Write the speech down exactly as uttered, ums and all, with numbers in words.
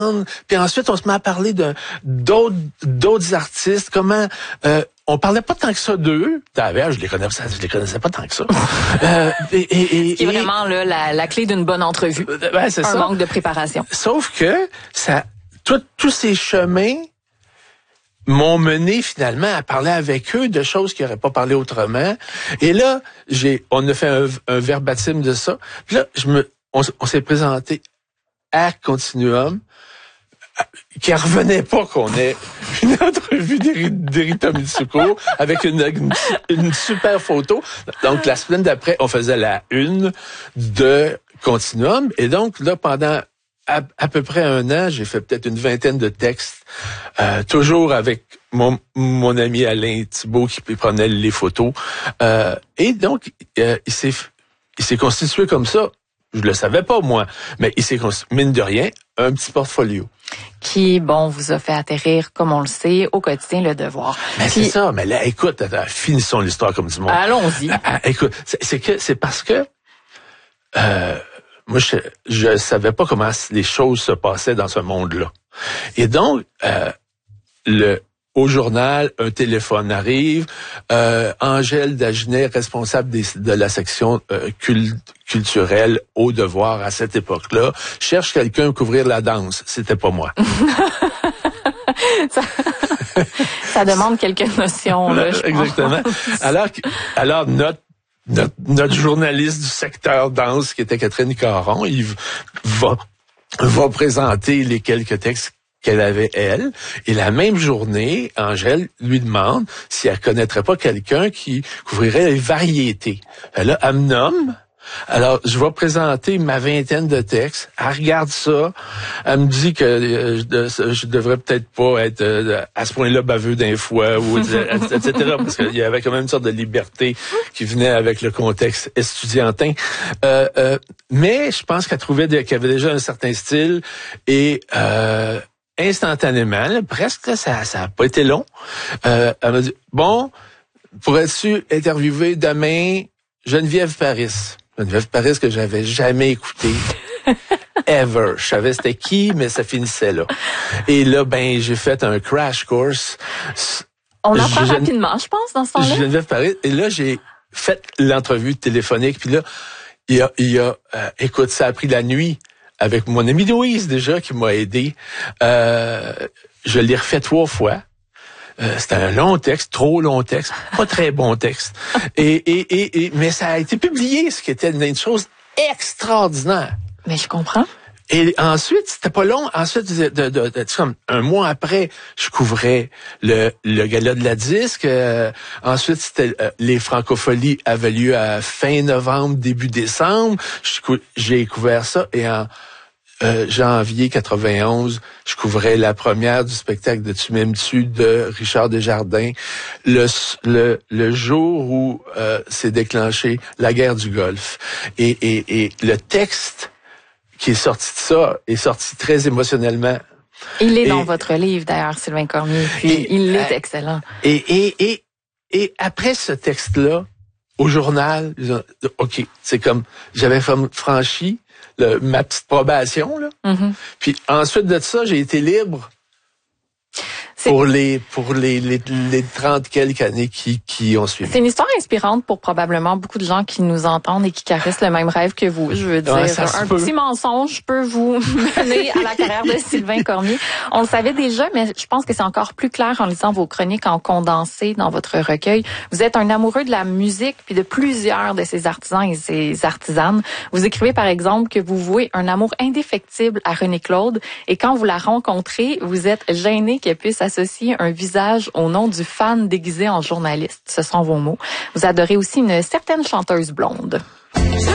Puis ensuite, on se met à parler de d'autres d'autres artistes. Comment euh, on parlait pas tant que ça d'eux. D'ailleurs, je les connaissais, je les connaissais pas tant que ça. euh, et, et, et, Qui est vraiment là, la, la clé d'une bonne entrevue. Ben, c'est Un ça. manque de préparation. Sauf que ça, tout, tous ces chemins m'ont mené finalement à parler avec eux de choses qu'ils n'auraient pas parlé autrement. Et là, j'ai, on a fait un, un verbatim de ça. Puis là, je me, on, on s'est présenté à Continuum, qui revenait pas qu'on ait une entrevue d'Erika Mitsuko avec une, une, une super photo. Donc, la semaine d'après, on faisait la une de Continuum. Et donc, là, pendant à, à peu près un an, j'ai fait peut-être une vingtaine de textes, euh, toujours avec mon, mon ami Alain Thibault qui prenait les photos. Euh, et donc, euh, il s'est, il s'est constitué comme ça. Je le savais pas, moi, mais il s'est constitué, mine de rien, un petit portfolio. Qui, bon, vous a fait atterrir, comme on le sait, au quotidien, Le Devoir. Mais Puis, c'est ça, mais là, écoute, attends, finissons l'histoire comme du monde. Allons-y. Ah, ah, écoute, c'est, c'est que c'est parce que euh, moi, je, je savais pas comment les choses se passaient dans ce monde-là. Et donc, euh, le au journal, un téléphone arrive. Euh, Angèle Dagenet, responsable des, de la section euh, cul, culturelle au Devoir à cette époque-là, cherche quelqu'un à couvrir la danse. C'était pas moi. ça, ça demande quelques notions, là, je Exactement. pense. Alors, alors notre Notre, notre journaliste du secteur danse, qui était Catherine Caron, il va, va présenter les quelques textes qu'elle avait, elle. Et la même journée, Angèle lui demande si elle connaîtrait pas quelqu'un qui couvrirait les variétés. Là, elle me nomme. Alors, je vais présenter ma vingtaine de textes. Elle regarde ça. Elle me dit que euh, je, je devrais peut-être pas être euh, à ce point-là baveux d'un fois, ou et cetera. Parce qu'il y avait quand même une sorte de liberté qui venait avec le contexte estudiantin. Euh, euh, mais je pense qu'elle trouvait qu'elle avait déjà un certain style et euh, instantanément, là, presque, ça ça a pas été long. Euh, elle m'a dit, bon, pourrais-tu interviewer demain Geneviève Paris? Geneviève Paris que j'avais jamais écouté. Ever. Je savais c'était qui, mais ça finissait là. Et là, ben, j'ai fait un crash course. On apprend Gen... rapidement, je pense, dans ce temps-là. Geneviève Paris. Et là, j'ai fait l'entrevue téléphonique. Puis là, il y a, il y a euh, écoute, ça a pris la nuit avec mon ami Louise, déjà, qui m'a aidé. Euh, je l'ai refait trois fois. Euh, c'était un long texte, trop long texte, pas très bon texte. Et, et, et, et, mais ça a été publié, ce qui était une chose extraordinaire. Mais je comprends. Et ensuite, c'était pas long. Ensuite, de, de, de, de, comme un mois après, je couvrais le, le gala de la disque. Euh, ensuite, c'était euh, les Francopholies avaient lieu à fin novembre, début décembre. Je, j'ai couvert ça et en Euh, janvier quatre-vingt-onze, je couvrais la première du spectacle de Tu m'aimes-tu de Richard Desjardins, le le, le jour où euh, s'est déclenchée la guerre du Golfe. Et, et, et le texte qui est sorti de ça est sorti très émotionnellement. Il est et, dans votre livre, d'ailleurs, Sylvain Cormier, puis et, il est excellent. Et, et, et, et après ce texte-là, au journal, OK, c'est comme, j'avais franchi le, ma petite probation, là. Mm-hmm. Puis ensuite de ça, j'ai été libre c'est... pour les pour les les, les trente quelques années qui qui ont suivi. C'est une histoire inspirante pour probablement beaucoup de gens qui nous entendent et qui caressent le même rêve que vous. Je veux dire, ouais, un peut. petit mensonge peut vous mener à la carrière de Sylvain Cormier. On le savait déjà, mais je pense que c'est encore plus clair en lisant vos chroniques en condensé dans votre recueil. Vous êtes un amoureux de la musique puis de plusieurs de ses artisans et ses artisanes. Vous écrivez par exemple que vous vouez un amour indéfectible à René Claude et quand vous la rencontrez, vous êtes gêné qu'elle puisse associer un visage au nom du fan déguisé en journaliste. Ce sont vos mots. Vous adorez aussi une certaine chanteuse blonde.